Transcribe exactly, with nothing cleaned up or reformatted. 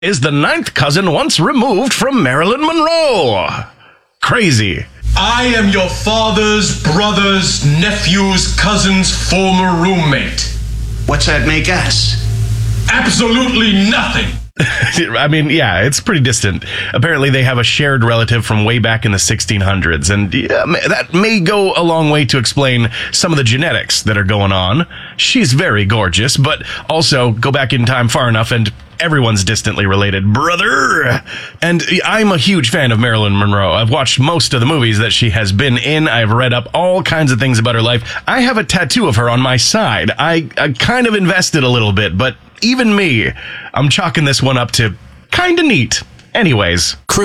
is the ninth cousin once removed from Marilyn Monroe. Crazy. I am your father's brother's nephew's cousin's former roommate. What's that make us? Absolutely nothing. I mean, yeah, it's pretty distant. Apparently, they have a shared relative from way back in the sixteen hundreds, and yeah, that may go a long way to explain some of the genetics that are going on. She's very gorgeous, but also go back in time far enough and everyone's distantly related, brother. And I'm a huge fan of Marilyn Monroe. I've watched most of the movies that she has been in. I've read up all kinds of things about her life. I have a tattoo of her on my side. I, I kind of invested a little bit, but even me, I'm chalking this one up to kind of neat. Anyways.